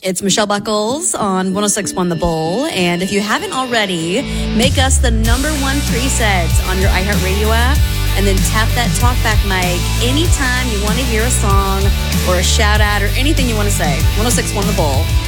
It's Michelle Buckles on 106.1 The Bull. And if you haven't already, make us the number one presets on your iHeartRadio app. And then tap that talkback mic anytime you want to hear a song or a shout out or anything you want to say. 106.1 The Bull.